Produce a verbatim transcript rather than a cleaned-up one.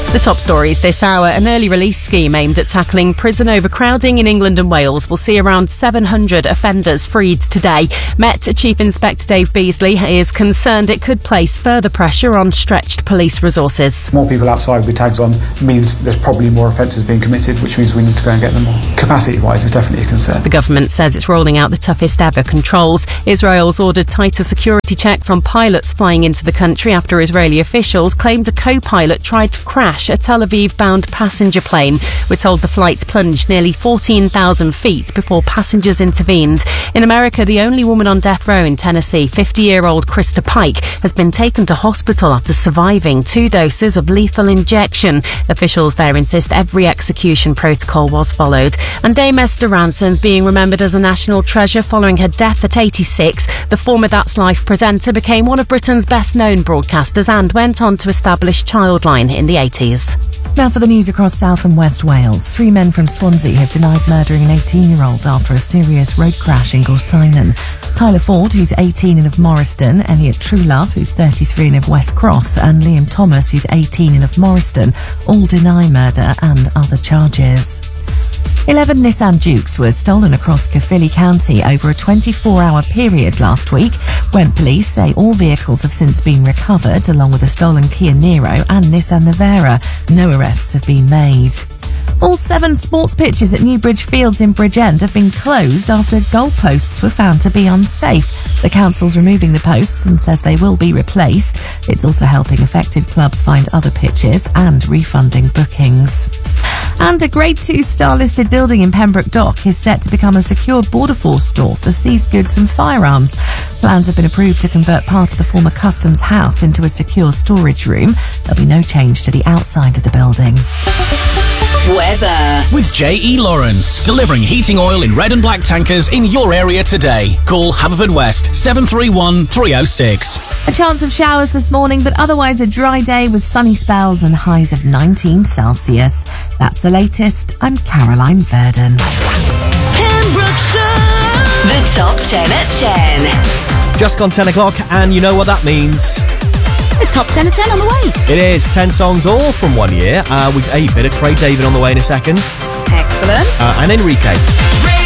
The top stories this hour. An early release scheme aimed at tackling prison overcrowding in England and Wales will see around seven hundred offenders freed today. Met Chief Inspector Dave Beasley is concerned it could place further pressure on stretched police resources. More people outside with tags on means there's probably more offences being committed, which means we need to go and get them more. Capacity-wise, it's definitely a concern. The government says it's rolling out the toughest ever controls. Israel's ordered tighter security checks on pilots flying into the country after Israeli officials claimed a co-pilot tried to crash a Tel Aviv-bound passenger plane. We're told the flight plunged nearly fourteen thousand feet before passengers intervened. In America, the only woman on death row in Tennessee, fifty-year-old Krista Pike, has been taken to hospital after surviving two doses of lethal injection. Officials there insist every execution protocol was followed. And Dame Esther Ranson's being remembered as a national treasure following her death at eighty-six. The former That's Life presenter became one of Britain's best-known broadcasters and went on to establish Childline in the eighties. Now for the news across South and West Wales. Three men from Swansea have denied murdering an eighteen-year-old after a serious road crash in Gorsinon. Tyler Ford, who's eighteen and of Morriston, Elliot Truelove, who's thirty-three and of West Cross, and Liam Thomas, who's eighteen and of Morriston, all deny murder and other charges. Eleven Nissan Dukes were stolen across Caerphilly County over a twenty-four hour period last week. Went police say all vehicles have since been recovered, along with a stolen Kia Niro and Nissan Navara. No arrests have been made. All seven sports pitches at Newbridge Fields in Bridgend have been closed after goalposts were found to be unsafe. The council's removing the posts and says they will be replaced. It's also helping affected clubs find other pitches and refunding bookings. And a Grade two star-listed building in Pembroke Dock is set to become a secure Border Force store for seized goods and firearms. Plans have been approved to convert part of the former Customs House into a secure storage room. There'll be no change to the outside of the building. Weather. With J E Lawrence, delivering heating oil in red and black tankers in your area today. Call Haverfordwest seven three one, three oh six. A chance of showers this morning, but otherwise a dry day with sunny spells and highs of nineteen Celsius. That's the latest. I'm Caroline Verdon. Pembrokeshire. The top ten at ten. Just gone ten o'clock, and you know what that means. It's top ten at ten on the way. It is ten songs all from one year. Uh, with a bit of Craig David on the way in a second. Excellent. Uh, and Enrique.